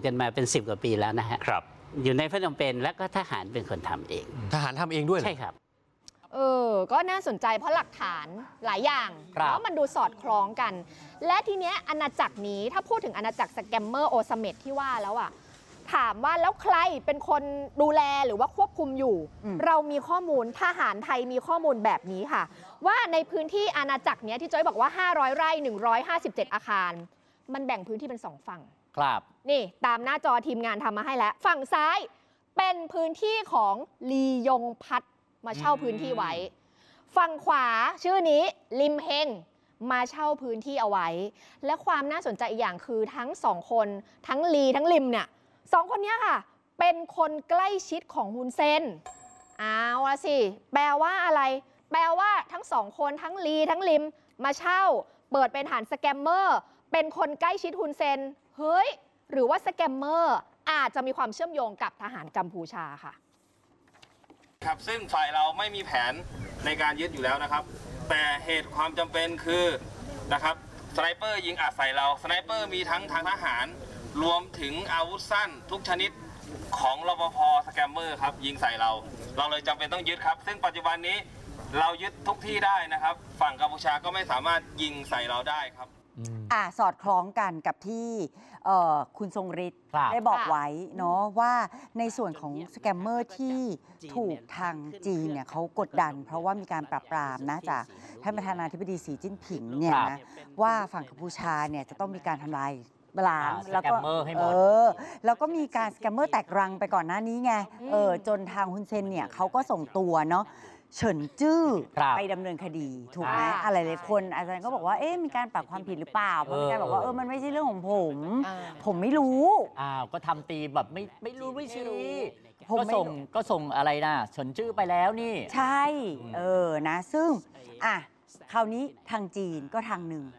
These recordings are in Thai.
กันมาเป็น10 กว่าปีแล้วนะฮะครับอยู่ในพนมเปญและก็ทหารเป็นคนทำเองทหารทำเองด้วยใช่ครับก็น่าสนใจเพราะหลักฐานหลายอย่างแล้วมันดูสอดคล้องกันและทีเนี้ยอาณาจักรนี้ถ้าพูดถึงอาณาจักรสแกมเมอร์โอซาเมดที่ว่าแล้วอ่ะถามว่าแล้วใครเป็นคนดูแลหรือว่าควบคุมอยู่เรามีข้อมูลทหารไทยมีข้อมูลแบบนี้ค่ะว่าในพื้นที่อาณาจักรเนี้ยที่จ้อยบอกว่า500 ไร่157 อาคารมันแบ่งพื้นที่เป็น2 ฝั่งครับนี่ตามหน้าจอทีมงานทำมาให้แล้วฝั่งซ้ายเป็นพื้นที่ของลียงพัฒมาเช่าพื้นที่ไว้ฝั่งขวาชื่อนี้ลิมเฮงมาเช่าพื้นที่เอาไว้และความน่าสนใจอีกอย่างคือทั้ง2 คนทั้งลีทั้งลิมเนี่ย2 คนนี้ค่ะเป็นคนใกล้ชิดของฮุนเซนเอาละสิแปลว่าอะไรแปลว่าทั้ง2 คนทั้งลีทั้งลิมมาเช่าเปิดเป็นฐานสแกมเมอร์เป็นคนใกล้ชิดฮุนเซนเฮ้ยหรือว่าสแกมเมอร์อาจจะมีความเชื่อมโยงกับทหารกัมพูชาค่ะครับซึ่งฝ่ายเราไม่มีแผนในการยึดอยู่แล้วนะครับแต่เหตุความจำเป็นคือนะครับสไนเปอร์ยิงอัดใส่เราสไนเปอร์มีทั้งทางทหารรวมถึงอาวุธสั้นทุกชนิดของรปภ.สแกมเมอร์ครับยิงใส่เราเลยจำเป็นต้องยึดครับซึ่งปัจจุบันนี้เรายึดทุกที่ได้นะครับฝั่งกัมพูชาก็ไม่สามารถยิงใส่เราได้ครับสอดคล้องกันกับที่คุณทรงฤทธิ์ได้บอกไว้เนาะว่าในส่วนของสแกมเมอร์ที่ถูกทางจีนเนี่ยเขากดดันเพราะว่ามีการปราบปรามนะจากท่านประธานาธิบดีสีจิ้นผิงเนี่ยนะว่าฝั่งกัมพูชาเนี่ยจะต้องมีการทำลายล้างแล้วก็แล้วก็มีการสแกมเมอร์แตกรังไปก่อนหน้านี้ไงจนทางฮุนเซนเนี่ยเขาก็ส่งตัวเนาะเฉินจื้อไปดำเนินคดีถูกไหมอะไรหลายคนอาจารย์ก็บอกว่ามีการปรับความผิดหรือเปล่าเพราะมีการบอกว่ามันไม่ใช่เรื่องของผมไม่รู้ก็ทำตีแบบไม่รู้ไม่ชี้ก็ส่งอะไรนะเฉินจื้อไปแล้วนี่ใช่นะซึ่งคราวนี้ทางจีนก็ทางหนึ่ง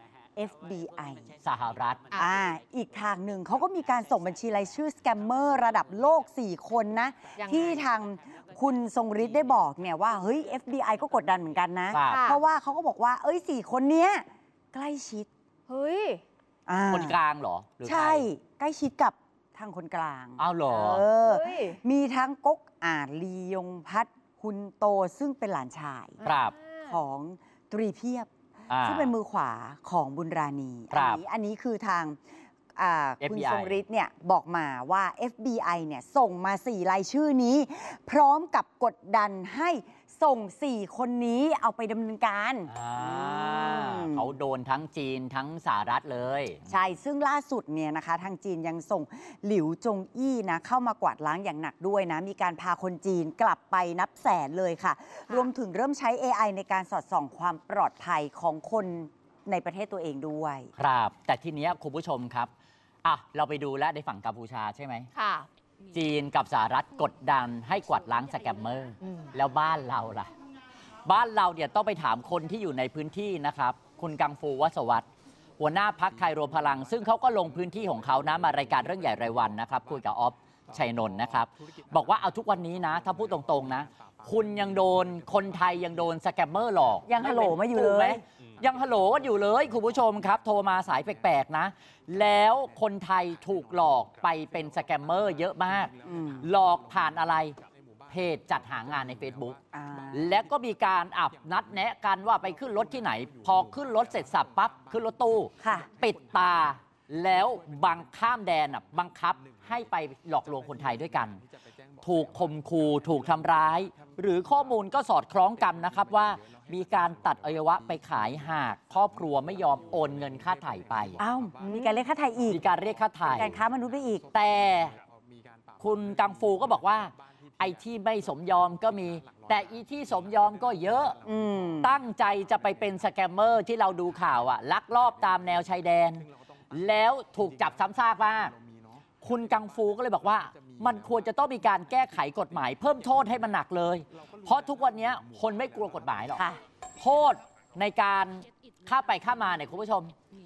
FBI สหรัฐอีกทางหนึ่งเขาก็มีการส่งบัญชีรายชื่อสแกมเมอร์ระดับโลก4 คนนะที่ทางคุณทรงฤทธิ์ได้บอกเนี่ยว่าเฮ้ย FBI ก็กดดันเหมือนกันนะเพราะว่าเขาก็บอกว่า4 คนเนี้ยใกล้ชิดเฮ้ยคนกลางเหรอใช่ใกล้ชิดกับทางคนกลางอ้าวเหรอมีทั้งก๊กลียงพัฒฮุนโตซึ่งเป็นหลานชายของตรีเพียบซึ่งเป็นมือขวาของบุญราณีอันนี้คือทางคุณทรงฤทธิ์เนี่ยบอกมาว่า FBI เนี่ยส่งมา4 รายชื่อนี้พร้อมกับกดดันให้ส่ง4 คนนี้เอาไปดำเนินการเขาโดนทั้งจีนทั้งสหรัฐเลยใช่ซึ่งล่าสุดเนี่ยนะคะทางจีนยังส่งหลิวจงอี้นะเข้ามากวาดล้างอย่างหนักด้วยนะมีการพาคนจีนกลับไปนับแสนเลยค่ะรวมถึงเริ่มใช้ AI ในการสอดส่องความปลอดภัยของคนในประเทศตัวเองด้วยครับแต่ทีนี้คุณผู้ชมครับเราไปดูแล้วในฝั่งกัมพูชาใช่ไหมค่ะจีนกับสหรัฐกดดันให้กวาดล้างสแกมเมอร์แล้วบ้านเราล่ะบ้านเราเนี่ยต้องไปถามคนที่อยู่ในพื้นที่นะครับคุณกังฟูวัศวัตรหัวหน้าพรรคไทยรวมพลังซึ่งเขาก็ลงพื้นที่ของเขานะมารายการเรื่องใหญ่รายวันนะครับคุยกับออฟชัยนนท์นะครับบอกว่าเอาทุกวันนี้นะถ้าพูดตรงๆนะคุณยังโดนคนไทยยังโดนสแกมเมอร์หลอกยังฮัลโหลมาอยู่เลยยังฮัลโหลกันอยู่เลยคุณผู้ชมครับโทรมาสายแปลกๆนะแล้วคนไทยถูกหลอกไปเป็นสแกมเมอร์เยอะมากหลอกผ่านอะไรเพจจัดหางานใน Facebook และก็มีการนัดแนะกันว่าไปขึ้นรถที่ไหนพอขึ้นรถเสร็จสับปั๊บขึ้นรถตู้ปิดตาแล้วข้ามแดนบังคับให้ไปหลอกลวงคนไทยด้วยกันถูกข่มขู่ถูกทำร้ายหรือข้อมูลก็สอดคล้องกันนะครับว่ามีการตัดอวัยวะไปขายหากครอบครัวไม่ยอมโอนเงินค่าไถ่ไปมีการเรียกค่าไถ่อีกมีการเรียกค่าไถ่การค้ามนุษย์ไปอีกแต่คุณกังฟูก็บอกว่าไอ้ที่ไม่สมยอมก็มีแต่อีที่สมยอมก็เยอะตั้งใจจะไปเป็นสแกมเมอร์ที่เราดูข่าวลักลอบตามแนวชายแดนแล้วถูกจับซ้ำซากมากคุณกังฟูก็เลยบอกว่ามันควรจะต้องมีการแก้ไขกฎหมายเพิ่มโทษให้มันหนักเลยเพราะทุกวันนี้คนไม่กลัวกฎหมายหรอกโทษในการค่าไปค่ามาเนี่ยคุณผู้ชม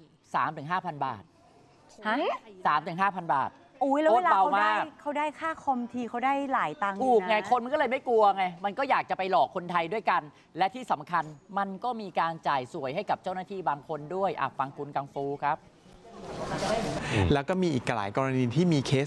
3-5,000 บาท 3-5,000 บาทอุ้ยแล้วเวลาเขาได้ค่าคอมทีเขาได้หลายตังค์ถูกไงคนมันก็เลยไม่กลัวไงมันก็อยากจะไปหลอกคนไทยด้วยกันและที่สำคัญมันก็มีการจ่ายสวยให้กับเจ้าหน้าที่บางคนด้วยฟังคุณกังฟูครับแล้วก็มีอีกหลายกรณีที่มีเคส